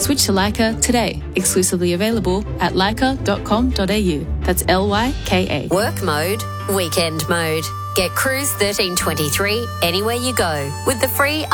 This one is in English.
Switch to Leica today. Exclusively available at leica.com.au. That's LYKA. Work mode, weekend mode. Get Cruise 1323 anywhere you go with the free